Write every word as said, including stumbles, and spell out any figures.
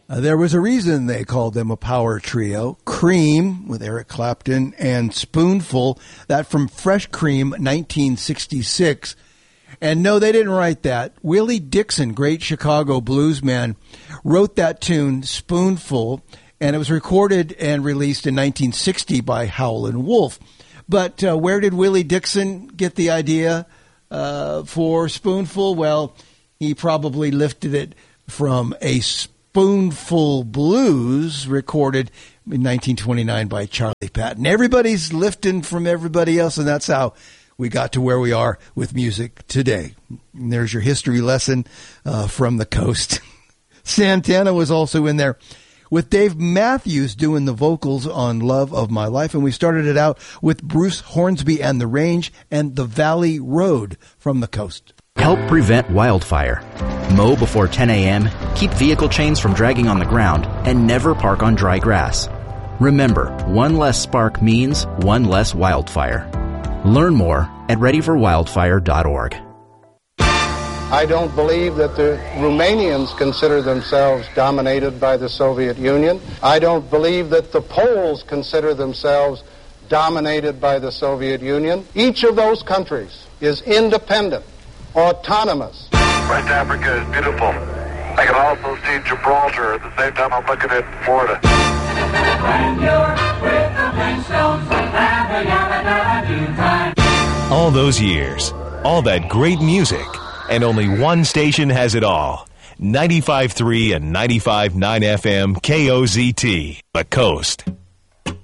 Uh, there was a reason they called them a power trio. Cream with Eric Clapton and Spoonful, that from Fresh Cream, nineteen sixty-six. And no, they didn't write that. Willie Dixon, great Chicago blues man, wrote that tune, Spoonful, and it was recorded and released in nineteen sixty by Howlin' Wolf. But uh, where did Willie Dixon get the idea uh, for Spoonful? Well, he probably lifted it from a Spoonful Blues recorded in nineteen twenty-nine by Charlie Patton. Everybody's lifting from everybody else, and that's how we got to where we are with music today. And there's your history lesson uh, from the coast. Santana was also in there with Dave Matthews doing the vocals on Love of My Life. And we started it out with Bruce Hornsby and the Range and The Valley Road from the coast. Help prevent wildfire. Mow before ten a.m., keep vehicle chains from dragging on the ground, and never park on dry grass. Remember, one less spark means one less wildfire. Learn more at ready for wildfire dot org. I don't believe that the Romanians consider themselves dominated by the Soviet Union. I don't believe that the Poles consider themselves dominated by the Soviet Union. Each of those countries is independent, autonomous. West Africa is beautiful. I can also see Gibraltar. At the same time, I'm looking at Florida. When you're with the Flintstones, have a yabba dabba do time. All those years, all that great music, and only one station has it all. ninety-five point three and ninety-five point nine F M K O Z T, The Coast.